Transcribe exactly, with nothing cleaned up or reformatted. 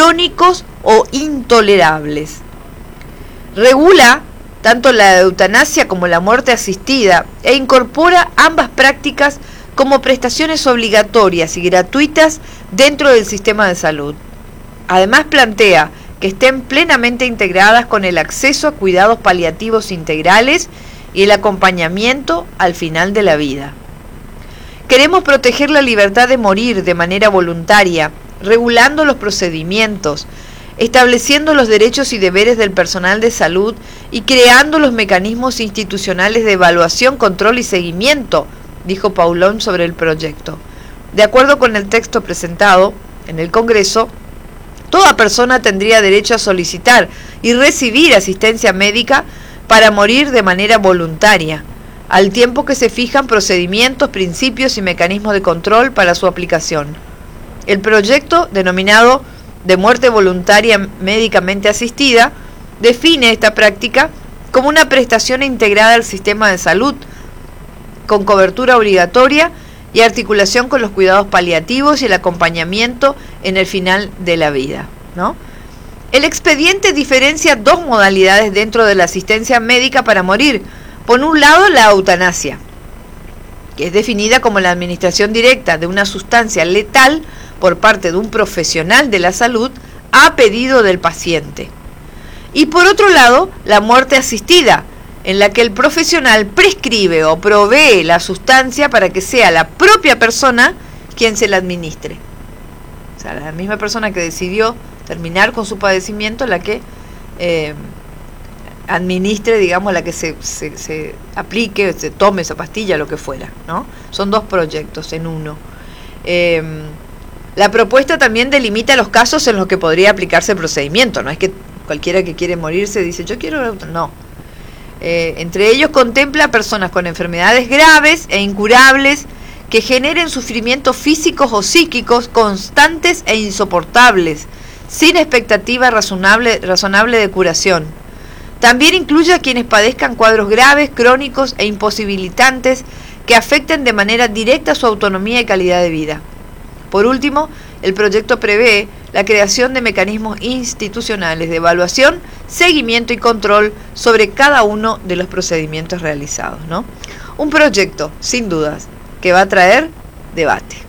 crónicos o intolerables. Regula tanto la eutanasia como la muerte asistida e incorpora ambas prácticas como prestaciones obligatorias y gratuitas dentro del sistema de salud. Además, plantea que estén plenamente integradas con el acceso a cuidados paliativos integrales y el acompañamiento al final de la vida. Queremos proteger la libertad de morir de manera voluntaria, regulando los procedimientos, estableciendo los derechos y deberes del personal de salud y creando los mecanismos institucionales de evaluación, control y seguimiento, dijo Paulón sobre el proyecto. De acuerdo con el texto presentado en el Congreso, toda persona tendría derecho a solicitar y recibir asistencia médica para morir de manera voluntaria, al tiempo que se fijan procedimientos, principios y mecanismos de control para su aplicación. El proyecto, denominado de muerte voluntaria médicamente asistida, define esta práctica como una prestación integrada al sistema de salud, con cobertura obligatoria y articulación con los cuidados paliativos y el acompañamiento en el final de la vida, ¿no? El expediente diferencia dos modalidades dentro de la asistencia médica para morir. Por un lado, la eutanasia, que es definida como la administración directa de una sustancia letal por parte de un profesional de la salud a pedido del paciente. Y por otro lado, la muerte asistida, en la que el profesional prescribe o provee la sustancia para que sea la propia persona quien se la administre. O sea, la misma persona que decidió terminar con su padecimiento, la que eh, administre, digamos, la que se, se, se aplique, se tome esa pastilla, lo que fuera, ¿no? Son dos proyectos en uno. Eh, la propuesta también delimita los casos en los que podría aplicarse el procedimiento. No es que cualquiera que quiere morirse dice, yo quiero... No. Eh, entre ellos contempla personas con enfermedades graves e incurables que generen sufrimientos físicos o psíquicos constantes e insoportables, sin expectativa razonable, razonable de curación. También incluye a quienes padezcan cuadros graves, crónicos e imposibilitantes que afecten de manera directa su autonomía y calidad de vida. Por último, el proyecto prevé la creación de mecanismos institucionales de evaluación, seguimiento y control sobre cada uno de los procedimientos realizados, ¿no? Un proyecto, sin dudas, que va a traer debate.